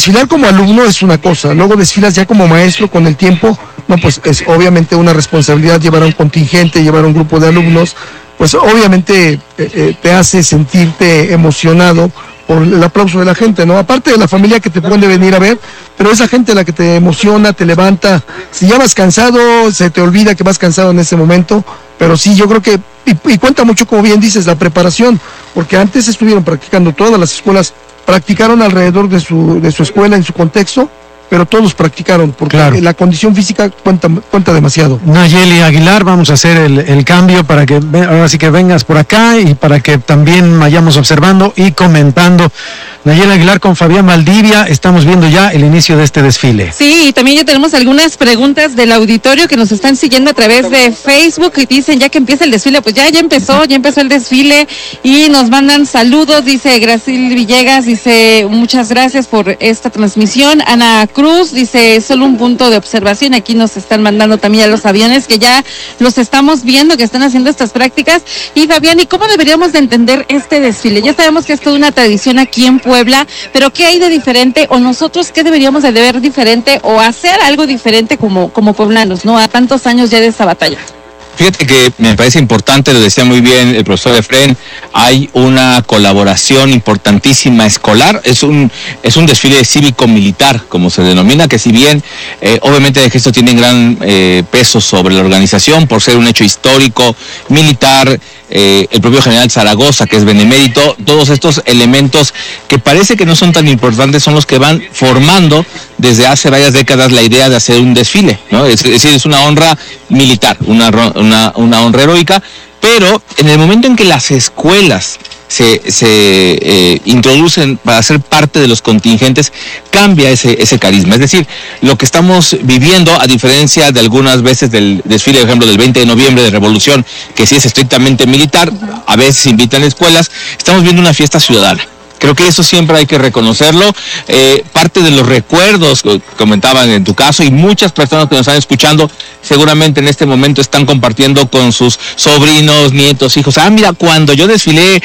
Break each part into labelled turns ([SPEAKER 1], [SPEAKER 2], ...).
[SPEAKER 1] desfilar como alumno es una cosa, luego desfilas ya como maestro con el tiempo, no, pues es obviamente una responsabilidad llevar a un contingente, llevar a un grupo de alumnos, pues obviamente te hace sentirte emocionado por el aplauso de la gente, ¿no? Aparte de la familia que te puede venir a ver, pero esa gente la que te emociona, te levanta. Si ya vas cansado, se te olvida que vas cansado en ese momento, pero sí, yo creo que, y cuenta mucho, como bien dices, la preparación, porque antes estuvieron practicando, todas las escuelas practicaron alrededor de su escuela, en su contexto, pero todos practicaron, porque claro, la condición física cuenta demasiado.
[SPEAKER 2] Nayeli Aguilar, vamos a hacer el cambio para que ahora sí que vengas por acá y para que también vayamos observando y comentando. Nayeli Aguilar con Fabián Valdivia, estamos viendo ya el inicio de este desfile.
[SPEAKER 3] Sí, y también ya tenemos algunas preguntas del auditorio que nos están siguiendo a través de Facebook y dicen ya que empieza el desfile, pues ya empezó el desfile y nos mandan saludos, dice Gracil Villegas, dice muchas gracias por esta transmisión. Ana Cruz dice solo un punto de observación, aquí nos están mandando también a los aviones que ya los estamos viendo, que están haciendo estas prácticas. Y Fabián, ¿y cómo deberíamos de entender este desfile? Ya sabemos que es toda una tradición aquí en Puebla, pero ¿qué hay de diferente o nosotros qué deberíamos de ver diferente o hacer algo diferente como poblanos, ¿no? A tantos años ya de esta batalla.
[SPEAKER 4] Fíjate que me parece importante, lo decía muy bien el profesor Efrén, hay una colaboración importantísima escolar, es un desfile cívico-militar, como se denomina, que si bien obviamente el ejército tiene gran peso sobre la organización por ser un hecho histórico, militar, el propio general Zaragoza, que es benemérito, todos estos elementos que parece que no son tan importantes son los que van formando desde hace varias décadas la idea de hacer un desfile, ¿no? Es decir, es una honra militar, una honra heroica, pero en el momento en que las escuelas se introducen para ser parte de los contingentes, cambia ese carisma. Es decir, lo que estamos viviendo, a diferencia de algunas veces del desfile, por ejemplo, del 20 de noviembre de Revolución, que sí es estrictamente militar, a veces invitan escuelas, estamos viendo una fiesta ciudadana. Creo que eso siempre hay que reconocerlo. Parte de los recuerdos, comentaban en tu caso, y muchas personas que nos están escuchando seguramente en este momento están compartiendo con sus sobrinos, nietos, hijos. Mira, cuando yo desfilé,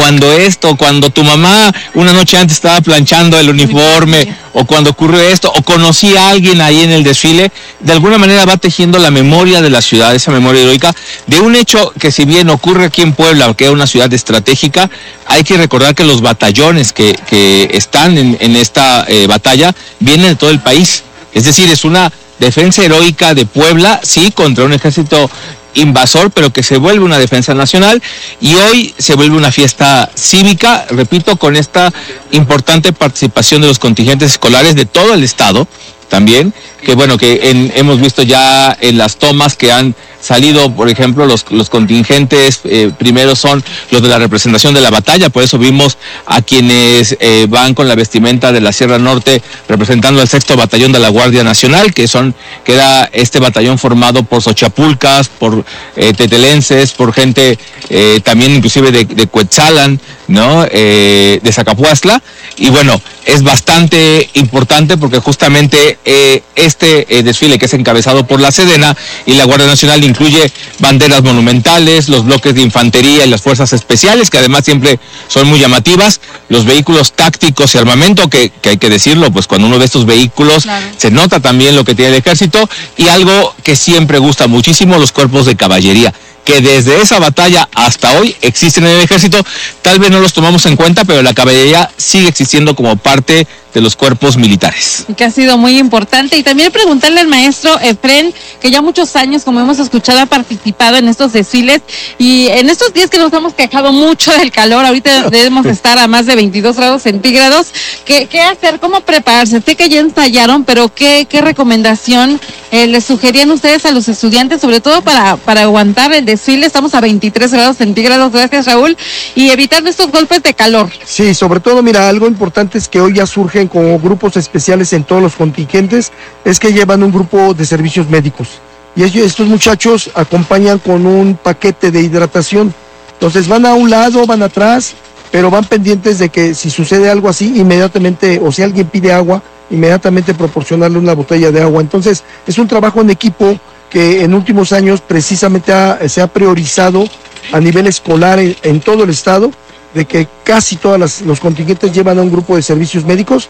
[SPEAKER 4] cuando tu mamá una noche antes estaba planchando el uniforme, o cuando ocurrió esto, o conocí a alguien ahí en el desfile, de alguna manera va tejiendo la memoria de la ciudad, esa memoria heroica, de un hecho que si bien ocurre aquí en Puebla, que es una ciudad estratégica, hay que recordar que los batallones que están en esta batalla vienen de todo el país. Es decir, es una defensa heroica de Puebla, sí, contra un ejército invasor, pero que se vuelve una defensa nacional, y hoy se vuelve una fiesta cívica, repito, con esta importante participación de los contingentes escolares de todo el estado, también, que bueno, hemos visto ya en las tomas que han salido, por ejemplo, los contingentes primero son los de la representación de la batalla, por eso vimos a quienes van con la vestimenta de la Sierra Norte representando al 6º Batallón de la Guardia Nacional, que era este batallón formado por xochapulcas, por tetelenses, por gente también inclusive de Cuetzalan, ¿no? De Zacapuastla, y bueno, es bastante importante porque justamente este desfile, que es encabezado por la Sedena y la Guardia Nacional, incluye banderas monumentales, los bloques de infantería y las fuerzas especiales, que además siempre son muy llamativas, los vehículos tácticos y armamento, que hay que decirlo, pues cuando uno ve estos vehículos, claro, se nota también lo que tiene el ejército, y algo que siempre gusta muchísimo, los cuerpos de caballería, que desde esa batalla hasta hoy existen en el ejército. Tal vez no los tomamos en cuenta, pero la caballería sigue existiendo como parte de los cuerpos militares.
[SPEAKER 3] Que ha sido muy importante. Y también preguntarle al maestro Efrén, que ya muchos años, como hemos escuchado, ha participado en estos desfiles, y en estos días que nos hemos quejado mucho del calor, ahorita debemos estar a más de 22 grados centígrados, ¿qué hacer? ¿Cómo prepararse? Sé que ya ensayaron, pero ¿qué recomendación les sugerían ustedes a los estudiantes, sobre todo para aguantar el desfile? Estamos a 23 grados centígrados, gracias Raúl, y evitar estos golpes de calor.
[SPEAKER 1] Sí, sobre todo, mira, algo importante es que hoy ya surgen como grupos especiales en todos los contingentes, es que llevan un grupo de servicios médicos, y estos muchachos acompañan con un paquete de hidratación. Entonces van a un lado, van atrás, pero van pendientes de que si sucede algo así, inmediatamente, o si alguien pide agua, inmediatamente proporcionarle una botella de agua. Entonces es un trabajo en equipo que en últimos años precisamente se ha priorizado a nivel escolar en todo el estado, de que casi todos los contingentes llevan a un grupo de servicios médicos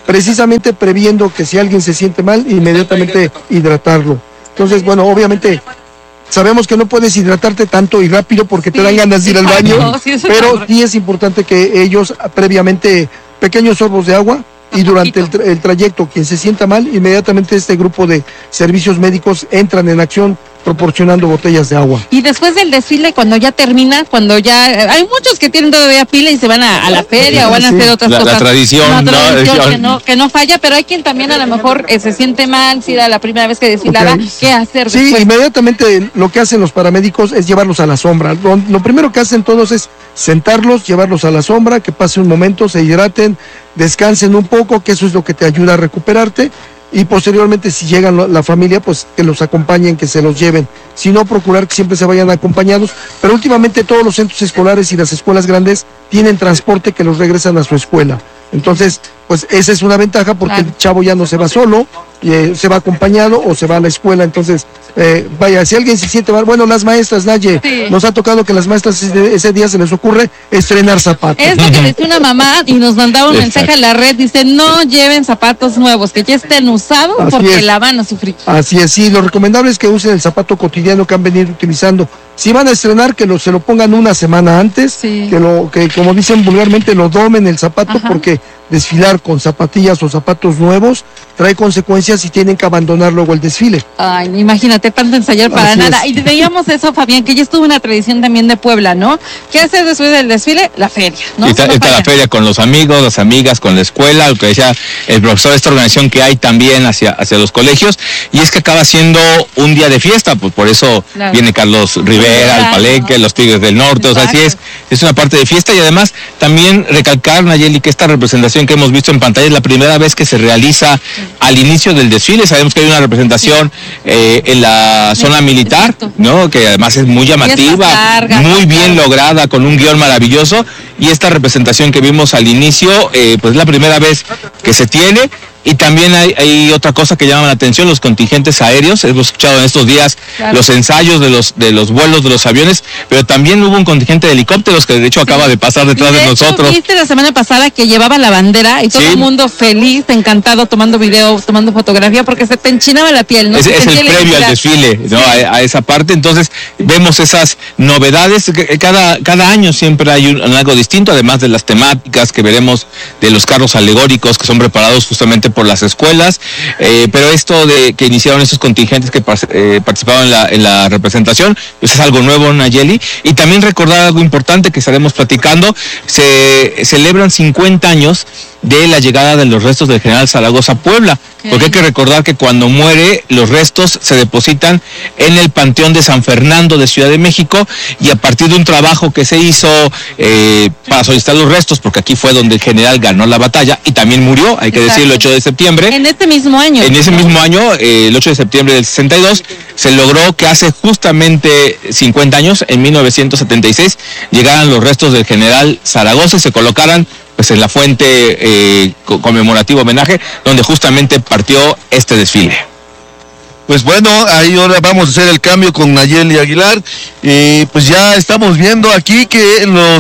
[SPEAKER 1] precisamente previendo que si alguien se siente mal, inmediatamente hidratarlo. Entonces, bueno, obviamente sabemos que no puedes hidratarte tanto y rápido porque te dan ganas de ir al baño, pero sí es importante que ellos previamente pequeños sorbos de agua, y durante el trayecto quien se sienta mal, inmediatamente este grupo de servicios médicos entran en acción proporcionando botellas de agua.
[SPEAKER 3] Y después del desfile, cuando ya termina, cuando ya hay muchos que tienen todavía pila y se van a la feria o van a hacer otras cosas.
[SPEAKER 4] La tradición,
[SPEAKER 3] que no falla, pero hay quien también a lo mejor se siente mal, si era la primera vez que desfilaba, ¿qué hacer después?
[SPEAKER 1] Sí, inmediatamente lo que hacen los paramédicos es llevarlos a la sombra. Lo primero que hacen todos es sentarlos, llevarlos a la sombra, que pase un momento, se hidraten, descansen un poco, que eso es lo que te ayuda a recuperarte. Y posteriormente, si llegan la familia, pues que los acompañen, que se los lleven. Si no, procurar que siempre se vayan acompañados. Pero últimamente todos los centros escolares y las escuelas grandes tienen transporte que los regresan a su escuela. Entonces, pues esa es una ventaja porque el chavo ya no se va solo, se va acompañado o se va a la escuela. Entonces, vaya, si alguien se siente mal, bueno, las maestras, Naye, nos ha tocado que las maestras ese día se les ocurre estrenar zapatos.
[SPEAKER 3] Es lo que decía una mamá y nos mandaba un mensaje a la red, dice, no lleven zapatos nuevos, que ya estén usados porque la van a sufrir.
[SPEAKER 1] Así es, sí, lo recomendable es que usen el zapato cotidiano que han venido utilizando. Si van a estrenar, que se lo pongan una semana antes, que como dicen vulgarmente, lo domen el zapato, porque desfilar con zapatillas o zapatos nuevos trae consecuencias y tienen que abandonar luego el desfile.
[SPEAKER 3] Ay, imagínate, tanto ensayar para nada. Y veíamos eso, Fabián, que ya estuvo una tradición también de Puebla, ¿no? ¿Qué haces después del desfile? La feria, ¿no?
[SPEAKER 4] Está la feria con los amigos, las amigas, con la escuela, lo que decía el profesor, esta organización que hay también hacia los colegios, y es que acaba siendo un día de fiesta, pues por eso viene Carlos Rivera, el Palenque, los Tigres del Norte, o sea, así es una parte de fiesta. Y además también recalcar, Nayeli, que esta representación que hemos visto en pantalla es la primera vez que se realiza al inicio del desfile. Sabemos que hay una representación en la zona militar, ¿no? Que además es muy llamativa, muy bien lograda, con un guión maravilloso, y esta representación que vimos al inicio, pues es la primera vez que se tiene. Y también hay otra cosa que llama la atención, los contingentes aéreos. Hemos escuchado en estos días los ensayos de los vuelos de los aviones, pero también hubo un contingente de helicópteros que de hecho acaba de pasar detrás de nosotros.
[SPEAKER 3] ¿Viste la semana pasada que llevaba la bandera y todo el mundo feliz, encantado, tomando video, tomando fotografía, porque se te enchinaba la piel, ¿no?
[SPEAKER 4] Es el previo al desfile, ¿no? A esa parte. Entonces vemos esas novedades. Cada año siempre hay algo distinto, además de las temáticas que veremos de los carros alegóricos que son preparados justamente por las escuelas, pero esto de que iniciaron estos contingentes que participaban en la representación, pues es algo nuevo, Nayeli. Y también recordar algo importante que estaremos platicando: se celebran 50 años de la llegada de los restos del general Zaragoza a Puebla, porque hay que recordar que cuando muere, los restos se depositan en el Panteón de San Fernando de Ciudad de México, y a partir de un trabajo que se hizo para solicitar los restos, porque aquí fue donde el general ganó la batalla y también murió, hay que decirlo, el 8 de septiembre.
[SPEAKER 3] En este mismo año.
[SPEAKER 4] En ese mismo año, el 8 de septiembre del 62, se logró que hace justamente 50 años, en 1976, llegaran los restos del general Zaragoza y se colocaran pues en la fuente conmemorativa homenaje donde justamente partió este desfile.
[SPEAKER 5] Pues bueno, ahí ahora vamos a hacer el cambio con Nayeli Aguilar. Pues ya estamos viendo aquí que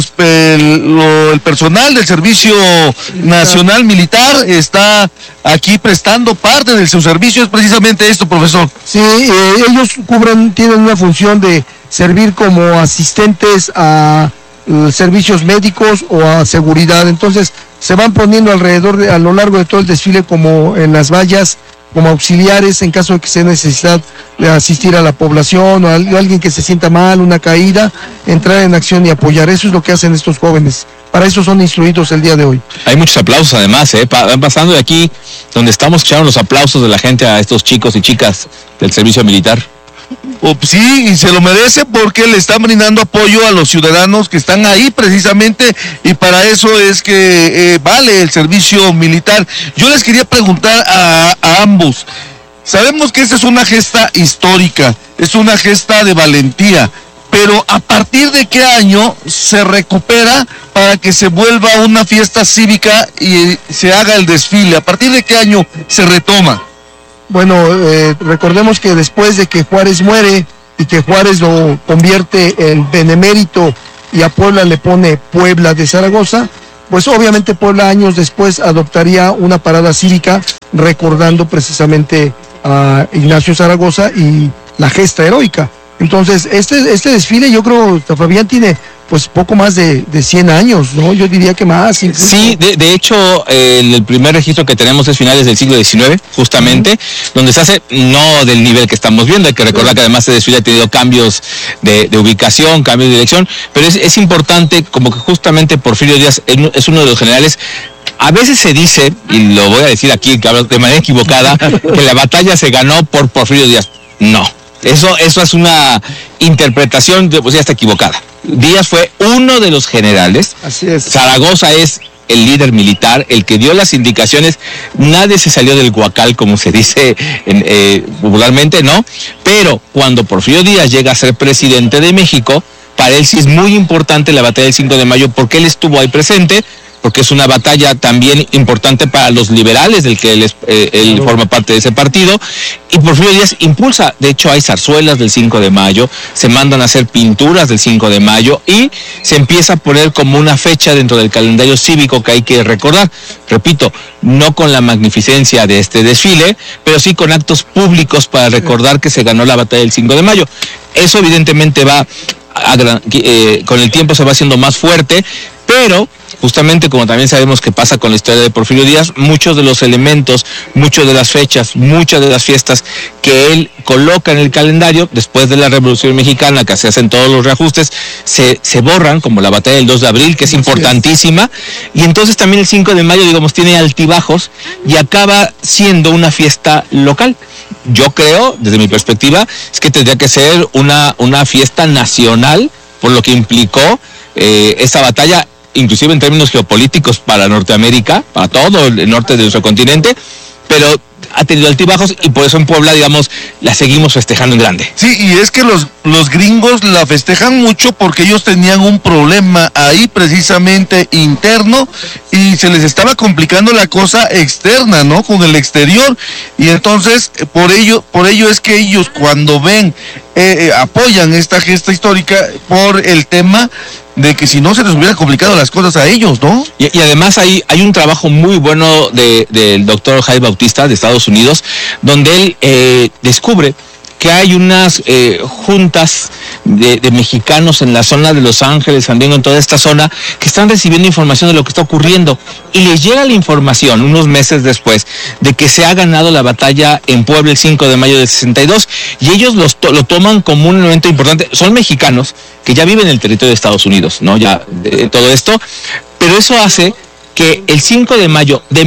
[SPEAKER 5] el personal del Servicio Nacional Militar está aquí prestando parte de su servicio. Es precisamente esto, profesor.
[SPEAKER 1] Sí, ellos tienen una función de servir como asistentes a servicios médicos o a seguridad. Entonces se van poniendo a lo largo de todo el desfile, como en las vallas, como auxiliares en caso de que sea necesidad de asistir a la población o a alguien que se sienta mal, una caída, entrar en acción y apoyar. Eso es lo que hacen estos jóvenes. Para eso son instruidos el día de hoy.
[SPEAKER 4] Hay muchos aplausos además, van pasando de aquí donde estamos, escuchando los aplausos de la gente a estos chicos y chicas del servicio militar.
[SPEAKER 5] Sí, y se lo merece porque le están brindando apoyo a los ciudadanos que están ahí precisamente, y para eso es que vale el servicio militar. Yo les quería preguntar a ambos, sabemos que esta es una gesta histórica, es una gesta de valentía, pero ¿a partir de qué año se recupera para que se vuelva una fiesta cívica y se haga el desfile? ¿A partir de qué año se retoma?
[SPEAKER 1] Bueno, recordemos que después de que Juárez muere y que Juárez lo convierte en benemérito y a Puebla le pone Puebla de Zaragoza, pues obviamente Puebla años después adoptaría una parada cívica recordando precisamente a Ignacio Zaragoza y la gesta heroica. Entonces, este desfile yo creo, Fabián, tiene pues poco más de 100 años, ¿no? Yo diría que más. Incluso.
[SPEAKER 4] Sí, de hecho, el primer registro que tenemos es finales del siglo XIX, justamente, donde se hace, no del nivel que estamos viendo, hay que recordar que además este desfile ha tenido cambios de ubicación, cambios de dirección, pero es importante, como que justamente Porfirio Díaz es uno de los generales. A veces se dice, y lo voy a decir aquí de manera equivocada, que la batalla se ganó por Porfirio Díaz. No, eso es una interpretación, pues ya está equivocada. Díaz fue uno de los generales.
[SPEAKER 1] Así es.
[SPEAKER 4] Zaragoza es el líder militar, el que dio las indicaciones. Nadie se salió del guacal, como se dice popularmente, ¿no? Pero cuando Porfirio Díaz llega a ser presidente de México, para él sí es muy importante la batalla del 5 de mayo, porque él estuvo ahí presente, porque es una batalla también importante para los liberales, del que él forma parte de ese partido, y Porfirio Díaz impulsa. De hecho, hay zarzuelas del 5 de mayo, se mandan a hacer pinturas del 5 de mayo, y se empieza a poner como una fecha dentro del calendario cívico que hay que recordar. Repito, no con la magnificencia de este desfile, pero sí con actos públicos para recordar que se ganó la batalla del 5 de mayo. Eso evidentemente va, con el tiempo se va haciendo más fuerte, pero justamente como también sabemos que pasa con la historia de Porfirio Díaz, muchos de los elementos, muchas de las fechas, muchas de las fiestas que él coloca en el calendario después de la Revolución Mexicana, que se hacen todos los reajustes, se borran, como la batalla del 2 de abril, que es importantísima, y entonces también el 5 de mayo, digamos, tiene altibajos y acaba siendo una fiesta local. Yo creo, desde mi perspectiva, es que tendría que ser una fiesta nacional, por lo que implicó esta batalla, inclusive en términos geopolíticos para Norteamérica, para todo el norte de nuestro continente, pero ha tenido altibajos y por eso en Puebla, digamos, la seguimos festejando en grande.
[SPEAKER 5] Sí, y es que los gringos la festejan mucho porque ellos tenían un problema ahí precisamente interno y se les estaba complicando la cosa externa, ¿no? Con el exterior, y entonces por ello es que ellos cuando ven, apoyan esta gesta histórica por el tema de que si no se les hubiera complicado las cosas a ellos, ¿no?
[SPEAKER 4] Y además hay un trabajo muy bueno del doctor Jaime Bautista de Estados Unidos, donde él descubre que hay unas juntas de mexicanos en la zona de Los Ángeles, también en toda esta zona, que están recibiendo información de lo que está ocurriendo, y les llega la información unos meses después de que se ha ganado la batalla en Puebla el 5 de mayo del 62, y ellos lo toman como un evento importante. Son mexicanos que ya viven en el territorio de Estados Unidos, ¿no? Ya todo esto, pero eso hace que el 5 de mayo de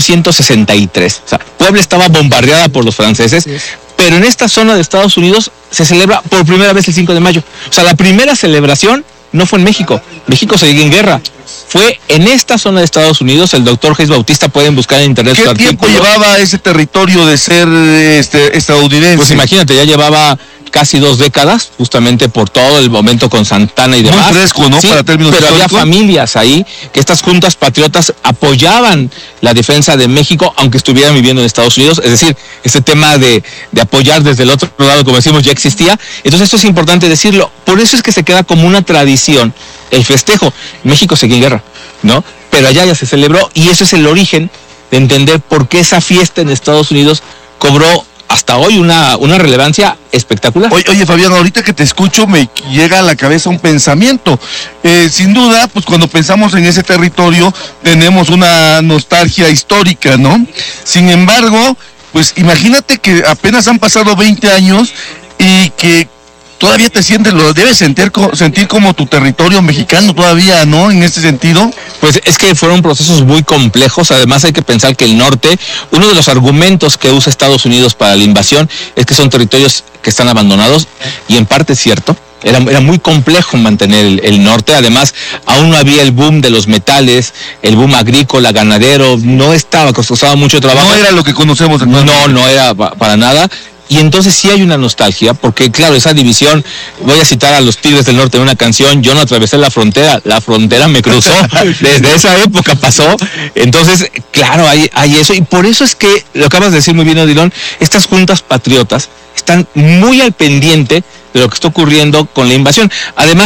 [SPEAKER 4] 1863, o sea, Puebla estaba bombardeada por los franceses, pero en esta zona de Estados Unidos se celebra por primera vez el 5 de mayo. O sea, la primera celebración no fue en México. México seguía en guerra. Fue en esta zona de Estados Unidos. El doctor Jaime Bautista, pueden buscar en internet su artículo.
[SPEAKER 5] ¿Qué tiempo llevaba ese territorio de ser estadounidense?
[SPEAKER 4] Pues imagínate, ya llevaba casi 2 décadas, justamente por todo el momento con Santana y demás.
[SPEAKER 5] Muy fresco, ¿no?
[SPEAKER 4] Sí,
[SPEAKER 5] para términos
[SPEAKER 4] pero
[SPEAKER 5] históricos.
[SPEAKER 4] había familias ahí, que estas juntas patriotas apoyaban la defensa de México, aunque estuvieran viviendo en Estados Unidos. Es decir, este tema de apoyar desde el otro lado, como decimos, ya existía. Entonces esto es importante decirlo. Por eso es que se queda como una tradición el festejo. México seguía en guerra, ¿no? Pero allá ya se celebró, y eso es el origen de entender por qué esa fiesta en Estados Unidos cobró hasta hoy una relevancia espectacular.
[SPEAKER 5] Oye, Fabián, ahorita que te escucho me llega a la cabeza un pensamiento. Sin duda, pues cuando pensamos en ese territorio tenemos una nostalgia histórica, ¿no? Sin embargo, pues imagínate que apenas han pasado 20 años y que todavía te sientes, lo debes sentir como tu territorio mexicano todavía, ¿no? En este sentido.
[SPEAKER 4] Pues es que fueron procesos muy complejos. Además hay que pensar que el norte, uno de los argumentos que usa Estados Unidos para la invasión es que son territorios que están abandonados, y en parte es cierto. Era muy complejo mantener el norte. Además, aún no había el boom de los metales, el boom agrícola, ganadero, no estaba, costaba mucho trabajo.
[SPEAKER 5] No era lo que conocemos actualmente.
[SPEAKER 4] No era para nada. Y entonces sí hay una nostalgia, porque claro, esa división, voy a citar a los Tigres del Norte en una canción: yo no atravesé la frontera me cruzó. Desde esa época pasó. Entonces, claro, hay eso, y por eso es que, lo acabas de decir muy bien, Odilon, estas juntas patriotas están muy al pendiente de lo que está ocurriendo con la invasión. Además,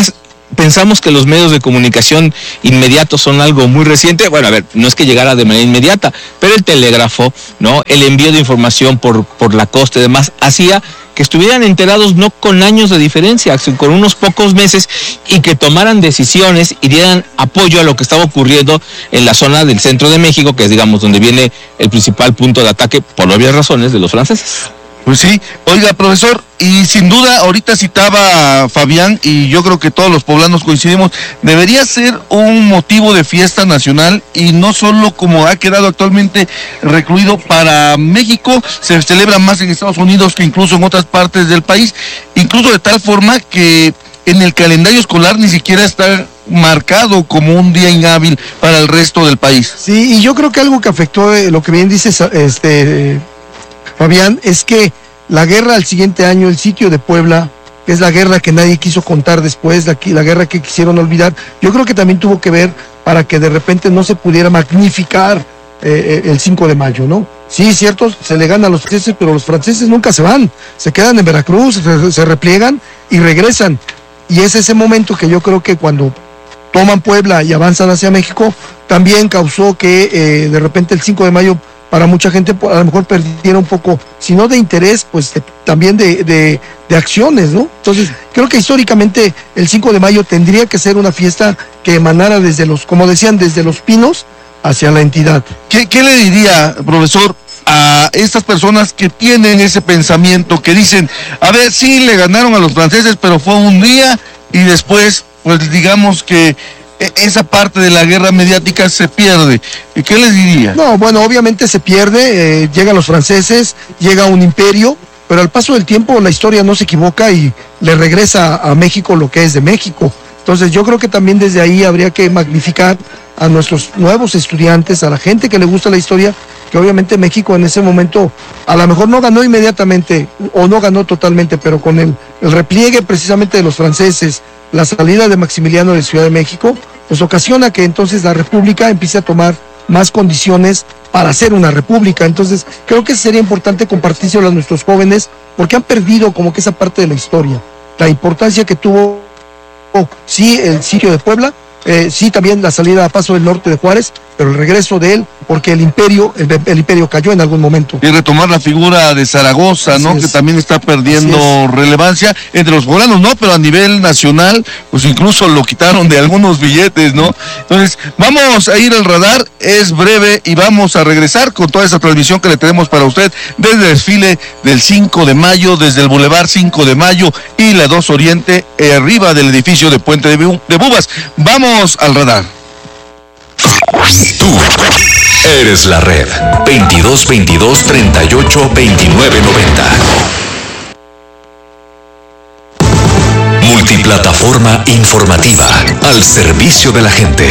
[SPEAKER 4] pensamos que los medios de comunicación inmediatos son algo muy reciente. Bueno, a ver, no es que llegara de manera inmediata, pero el telégrafo, ¿no? El envío de información por la costa y demás hacía que estuvieran enterados no con años de diferencia, sino con unos pocos meses, y que tomaran decisiones y dieran apoyo a lo que estaba ocurriendo en la zona del centro de México, que es, digamos, donde viene el principal punto de ataque, por obvias razones, de los franceses.
[SPEAKER 5] Pues sí, oiga, profesor, y sin duda, ahorita citaba a Fabián, y yo creo que todos los poblanos coincidimos, debería ser un motivo de fiesta nacional, y no solo como ha quedado actualmente recluido para México, se celebra más en Estados Unidos que incluso en otras partes del país, incluso de tal forma que en el calendario escolar ni siquiera está marcado como un día inhábil para el resto del país.
[SPEAKER 1] Sí, y yo creo que algo que afectó, lo que bien dices, Fabián, es que la guerra al siguiente año, el sitio de Puebla, que es la guerra que nadie quiso contar después, la guerra que quisieron olvidar, yo creo que también tuvo que ver para que de repente no se pudiera magnificar el 5 de mayo, ¿no? Sí, cierto, se le gana a los franceses, pero los franceses nunca se van, se quedan en Veracruz, se repliegan y regresan. Y es ese momento que yo creo que cuando toman Puebla y avanzan hacia México, también causó que de repente el 5 de mayo para mucha gente a lo mejor perdiera un poco, si no de interés, pues también de acciones, ¿no? Entonces, creo que históricamente el 5 de mayo tendría que ser una fiesta que emanara desde los, como decían, desde los pinos hacia la entidad.
[SPEAKER 5] ¿Qué le diría, profesor, a estas personas que tienen ese pensamiento, que dicen, a ver, sí, le ganaron a los franceses, pero fue un día y después, pues digamos que esa parte de la guerra mediática se pierde? ¿Qué les diría?
[SPEAKER 1] No, bueno, obviamente se pierde, llegan los franceses, llega un imperio, pero al paso del tiempo la historia no se equivoca y le regresa a México lo que es de México. Entonces yo creo que también desde ahí habría que magnificar a nuestros nuevos estudiantes, a la gente que le gusta la historia, que obviamente México en ese momento a lo mejor no ganó inmediatamente o no ganó totalmente, pero con el repliegue precisamente de los franceses, la salida de Maximiliano de Ciudad de México, pues ocasiona que entonces la república empiece a tomar más condiciones para ser una república. Entonces creo que sería importante compartírselo a nuestros jóvenes, porque han perdido como que esa parte de la historia, la importancia que tuvo, sí, el sitio de Puebla, sí, también la salida a Paso del Norte de Juárez, pero el regreso de él, porque el imperio cayó en algún momento.
[SPEAKER 5] Y retomar la figura de Zaragoza, ¿no? Que también está perdiendo relevancia entre los poblanos, ¿no? Pero a nivel nacional, pues incluso lo quitaron de algunos billetes, ¿no? Entonces, vamos a ir al radar, es breve, y vamos a regresar con toda esa transmisión que le tenemos para usted desde el desfile del 5 de mayo, desde el Boulevard 5 de Mayo y la 2 Oriente, arriba del edificio de Puente de Bubas. Vamos al radar.
[SPEAKER 6] Tú eres la red. 2222 38 29 90. Multiplataforma informativa al servicio de la gente.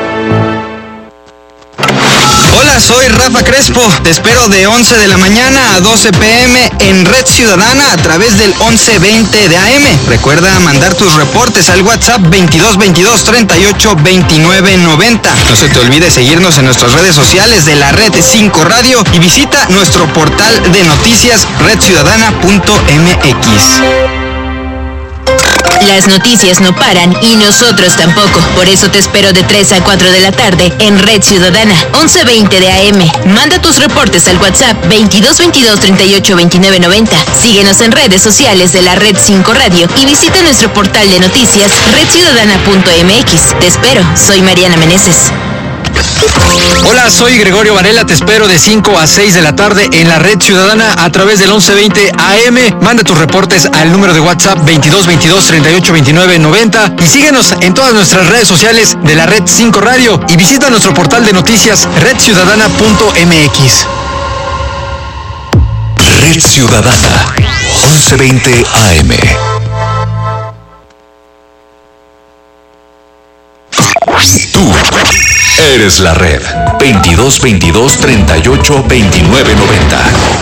[SPEAKER 7] Hola, soy Rafa Crespo. Te espero de 11 de la mañana a 12 p.m. en Red Ciudadana a través del 1120 de AM. Recuerda mandar tus reportes al WhatsApp 2222 38 29 90. No se te olvide seguirnos en nuestras redes sociales de la Red 5 Radio y visita nuestro portal de noticias redciudadana.mx.
[SPEAKER 8] Las noticias no paran y nosotros tampoco. Por eso te espero de 3 a 4 de la tarde en Red Ciudadana, 1120 de AM. Manda tus reportes al WhatsApp 2222 38 29 90. Síguenos en redes sociales de la Red 5 Radio y visita nuestro portal de noticias redciudadana.mx. Te espero, soy Mariana Meneses.
[SPEAKER 2] Hola, soy Gregorio Varela, te espero de 5 a 6 de la tarde en la Red Ciudadana a través del 1120 AM. Manda tus reportes al número de WhatsApp 2222 38 29 90 y síguenos en todas nuestras redes sociales de la Red 5 Radio y visita nuestro portal de noticias redciudadana.mx.
[SPEAKER 6] Red Ciudadana, 1120 AM. Tú eres la red. 2222 38 29 90.